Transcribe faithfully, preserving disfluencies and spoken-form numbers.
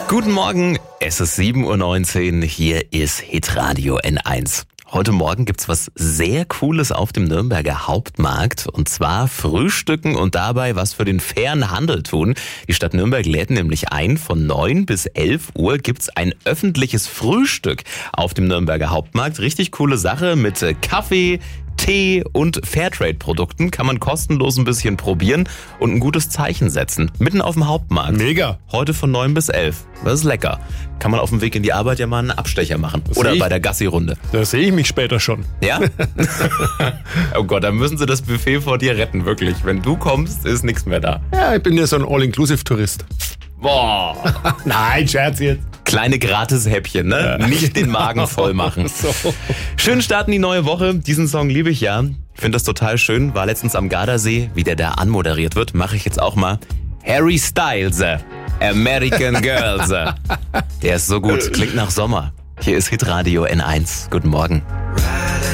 Guten Morgen, es ist sieben Uhr neunzehn, hier ist Hitradio N eins. Heute Morgen gibt's was sehr Cooles auf dem Nürnberger Hauptmarkt, und zwar Frühstücken und dabei was für den fairen Handel tun. Die Stadt Nürnberg lädt nämlich ein, von neun bis elf Uhr gibt's ein öffentliches Frühstück auf dem Nürnberger Hauptmarkt. Richtig coole Sache mit Kaffee, Tee und Fairtrade-Produkten, kann man kostenlos ein bisschen probieren und ein gutes Zeichen setzen. Mitten auf dem Hauptmarkt. Mega. Heute von neun bis elf. Das ist lecker. Kann man auf dem Weg in die Arbeit ja mal einen Abstecher machen. Das Oder sehe ich- bei der Gassi-Runde. Da sehe ich mich später schon. Ja? Oh Gott, dann müssen sie das Buffet vor dir retten, wirklich. Wenn du kommst, ist nichts mehr da. Ja, ich bin ja so ein All-Inclusive-Tourist. Boah. Nein, Scherz jetzt. Kleine Gratishäppchen, ne? Ja. Nicht den Magen voll machen. So. Schön starten die neue Woche. Diesen Song liebe ich ja. Ich finde das total schön. War letztens am Gardasee, wie der da anmoderiert wird. Mache ich jetzt auch mal. Harry Styles, American Girls. Der ist so gut. Klingt nach Sommer. Hier ist Hitradio N eins. Guten Morgen.